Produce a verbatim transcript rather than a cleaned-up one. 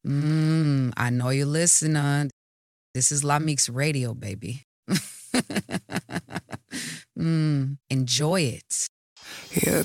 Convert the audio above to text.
Mm, I know you're listening. This is La Mix Radio, baby. mm, enjoy it. You